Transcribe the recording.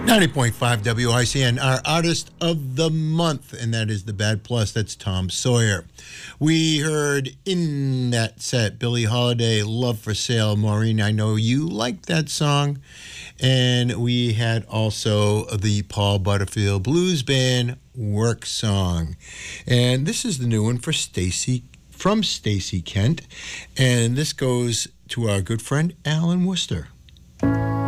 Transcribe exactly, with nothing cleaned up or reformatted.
ninety point five W I C N, our artist of the month, and that is the Bad Plus. That's Tom Sawyer. We heard in that set Billie Holiday, Love for Sale. Maureen, I know you like that song. And we had also the Paul Butterfield Blues Band, Work Song. And this is the new one for Stacy, from Stacy Kent. And this goes to our good friend Alan Worcester.